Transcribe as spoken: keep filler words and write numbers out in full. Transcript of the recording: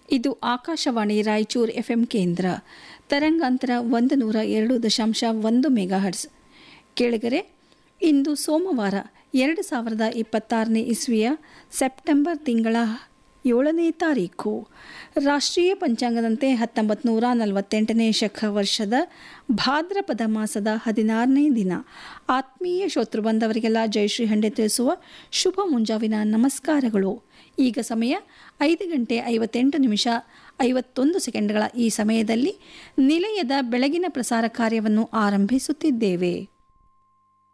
ಇದು ಆಕಾಶವಾಣಿ ರಾಯಚೂರು ಎಫ್ಎಂ ಕೇಂದ್ರ. ತರಂಗಾಂತರ ಒಂದು ನೂರ ಎರಡು ದಶಾಂಶ ಒಂದು ಮೆಗಾ ಹರ್ಟ್ಸ್. ಕೇಳಿಗರೆ, ಇಂದು ಸೋಮವಾರ ಎರಡು ಸಾವಿರದ ಇಪ್ಪತ್ತಾರನೇ ಇಸ್ವಿಯ ಸೆಪ್ಟೆಂಬರ್ ತಿಂಗಳ ಏಳನೇ ತಾರೀಕು. ರಾಷ್ಟ್ರೀಯ ಪಂಚಾಂಗದಂತೆ ಹತ್ತೊಂಬತ್ತು ನೂರ ನಲವತ್ತೆಂಟನೇ ಶಕ ವರ್ಷದ ಭಾದ್ರಪದ ಮಾಸದ ಹದಿನಾರನೇ ದಿನ. ಆತ್ಮೀಯ ಶ್ರೋತೃ ಬಂದವರಿಗೆಲ್ಲ ಜಯಶ್ರೀ ಹಂಡೆ ತಿಳಿಸುವ ಶುಭ ಮುಂಜಾವಿನ ನಮಸ್ಕಾರಗಳು. ಈಗ ಸಮಯ ಐದು ಗಂಟೆ ಐವತ್ತೆಂಟು ನಿಮಿಷ ಐವತ್ತೊಂದು ಸೆಕೆಂಡ್ಗಳ ಈ ಸಮಯದಲ್ಲಿ ನಿಲಯದ ಬೆಳಗಿನ ಪ್ರಸಾರ ಕಾರ್ಯವನ್ನು ಆರಂಭಿಸುತ್ತಿದ್ದೇವೆ.